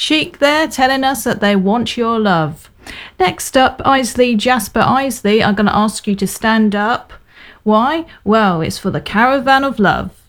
Chic there telling us that they want your love. Next up, Isley, Jasper Isley are going to ask you to stand up. Why? Well, it's for the Caravan of Love.